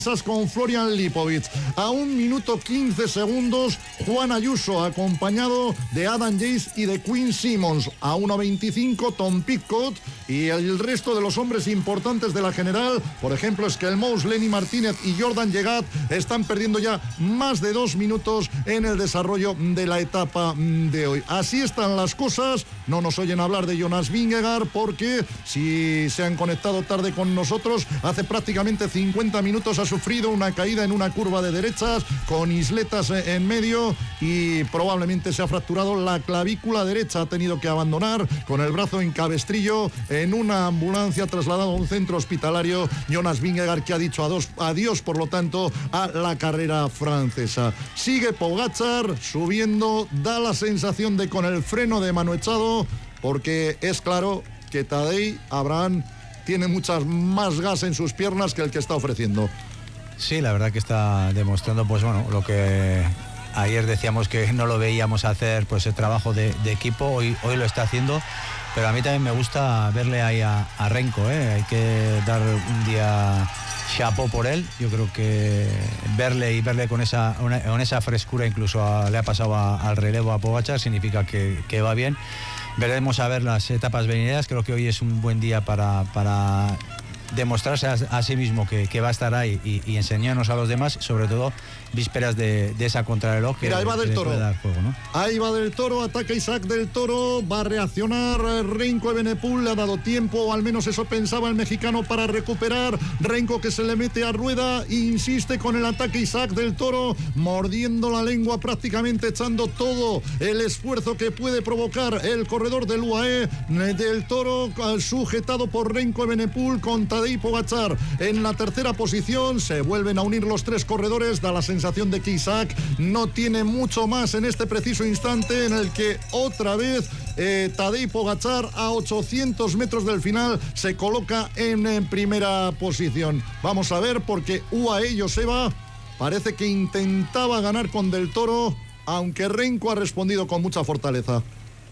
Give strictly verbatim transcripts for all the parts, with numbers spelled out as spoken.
con Florian Lipovic. A un minuto quince segundos, Juan Ayuso, acompañado de Adam Yates y de Quinn Simmons. A uno veinticinco, Tom Pidcock y el resto de los hombres importantes de la general, por ejemplo, Skelmous, Lenny Martínez y Jordan Llegat, están perdiendo ya más de dos minutos en el desarrollo de la etapa de hoy. Así están las cosas. No nos oyen hablar de Jonas Vingegaard porque, si se han conectado tarde con nosotros, hace prácticamente cincuenta minutos ha sufrido una caída en una curva de derechas con isletas en medio y probablemente se ha fracturado la clavícula derecha. Ha tenido que abandonar con el brazo en cabestrillo en una ambulancia, trasladado a un centro hospitalario. Jonas Vingegaard, que ha dicho adiós, adiós por lo tanto a la carrera francesa. Sigue Pogačar subiendo, da la sensación de con el freno de mano echado, porque es claro que Tadej Abraham tiene muchas más gas en sus piernas que el que está ofreciendo. Sí, la verdad que está demostrando, pues bueno, lo que ayer decíamos que no lo veíamos hacer, pues el trabajo de, de equipo, hoy, hoy lo está haciendo, pero a mí también me gusta verle ahí a, a Renko, ¿eh? Hay que dar un día chapeau por él. Yo creo que verle y verle con esa, una, con esa frescura, incluso a, le ha pasado a, al relevo a Pogačar, significa que, que va bien. Veremos a ver las etapas venideras. Creo que hoy es un buen día para, para demostrarse a, a sí mismo que, que va a estar ahí y, y enseñarnos a los demás, sobre todo vísperas de, de esa contrarreloj. Mira, ahí va del Toro. Juego, ¿no? Ahí va del Toro, ataca Isaac del Toro, va a reaccionar Renko Evenepoel, le ha dado tiempo, o al menos eso pensaba el mexicano, para recuperar. Renko, que se le mete a rueda, insiste con el ataque Isaac del Toro, mordiendo la lengua, prácticamente echando todo el esfuerzo que puede provocar el corredor del U A E. Del Toro sujetado por Renko Evenepoel con Tadej Pogačar en la tercera posición. Se vuelven a unir los tres corredores, da la sensación de que Isaac no tiene mucho más en este preciso instante, en el que otra vez eh, Tadej Pogačar, a ochocientos metros del final, se coloca en, en primera posición. Vamos a ver, porque U A E Joseba parece que intentaba ganar con del Toro, aunque Renko ha respondido con mucha fortaleza.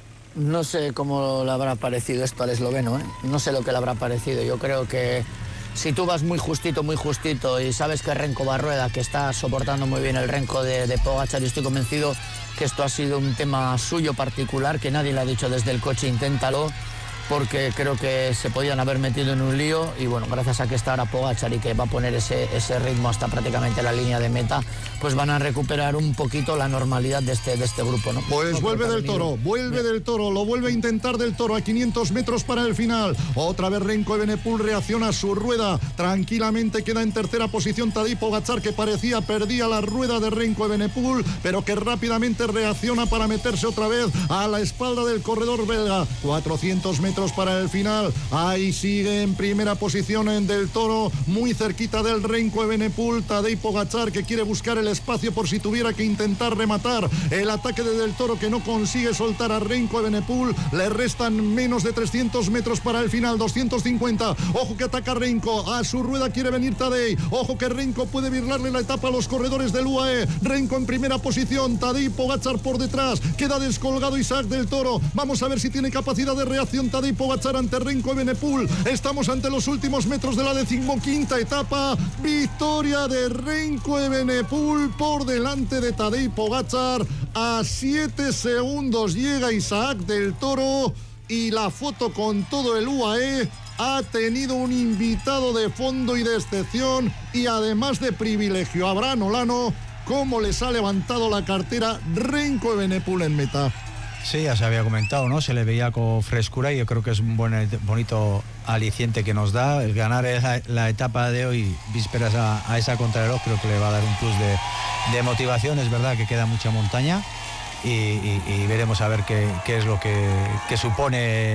No sé cómo le habrá parecido esto al esloveno, ¿eh? No sé lo que le habrá parecido. Yo creo que si tú vas muy justito, muy justito y sabes que Renko va a rueda, que está soportando muy bien el Renko de, de Pogačar, y estoy convencido que esto ha sido un tema suyo particular, que nadie le ha dicho desde el coche inténtalo, porque creo que se podían haber metido en un lío, y bueno, gracias a que está ahora Pogačar y que va a poner ese, ese ritmo hasta prácticamente la línea de meta, pues van a recuperar un poquito la normalidad de este, de este grupo, ¿no? Pues no, vuelve del Toro, vuelve del Toro, lo vuelve a intentar del Toro a quinientos metros para el final. Otra vez Renko Evenepoel reacciona a su rueda, tranquilamente queda en tercera posición Tadej Pogačar, que parecía perdía la rueda de Renko Evenepoel, pero que rápidamente reacciona para meterse otra vez a la espalda del corredor belga. cuatrocientos metros para el final, ahí sigue en primera posición en del Toro, muy cerquita del Renko Evenepoel. Tadej Pogačar, que quiere buscar el espacio por si tuviera que intentar rematar el ataque de del Toro, que no consigue soltar a Renko Evenepoel. Le restan menos de trescientos metros para el final, doscientos cincuenta. Ojo que ataca Renko, a su rueda quiere venir Tadej. Ojo que Renko puede virlarle la etapa a los corredores del U A E. Renko en primera posición, Tadej Pogačar por detrás, queda descolgado Isaac del Toro. Vamos a ver si tiene capacidad de reacción Tadej Pogačar ante Renko Evenepoel. Estamos ante los últimos metros de la decimoquinta etapa. Victoria de Renko Evenepoel por delante de Tadej Pogačar. A siete segundos llega Isaac del Toro, y la foto con todo el U A E. Ha tenido un invitado de fondo y de excepción, y además de privilegio. Abraham Olano, cómo les ha levantado la cartera Renko Evenepoel en meta. Sí, ya se había comentado, ¿no? Se le veía con frescura, y yo creo que es un buen, bonito aliciente que nos da el ganar la, la etapa de hoy, vísperas a, a esa contrarreloj. Creo que le va a dar un plus de, de motivación. Es verdad que queda mucha montaña, y, y, y veremos a ver qué, qué es lo que, que supone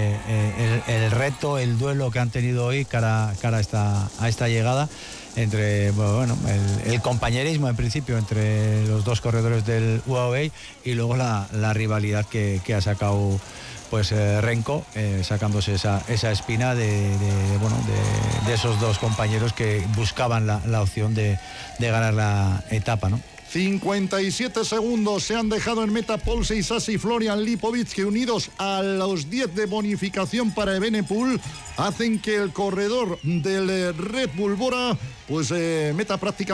eh, el, el reto, el duelo que han tenido hoy cara, cara a, esta, a esta llegada entre, bueno, el, el compañerismo en principio entre los dos corredores del U A E, y luego la, la rivalidad que, que ha sacado pues eh, Renko, eh, sacándose esa, esa espina de, de, de, bueno, de, de esos dos compañeros que buscaban la, la opción de, de ganar la etapa, ¿no? cincuenta y siete segundos se han dejado en meta Paul Seisas y Florian Lipovic, que unidos a los diez de bonificación para Evenepoel hacen que el corredor del Red Bull Bora pues eh, meta prácticamente